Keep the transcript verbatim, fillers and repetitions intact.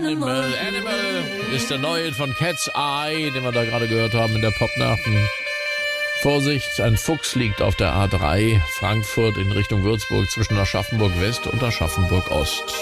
Animal, Animal ist der neue von Cat's Eye, den wir da gerade gehört haben in der Popnachten. Vorsicht, ein Fuchs liegt auf der A drei Frankfurt in Richtung Würzburg zwischen Aschaffenburg West und Aschaffenburg Ost.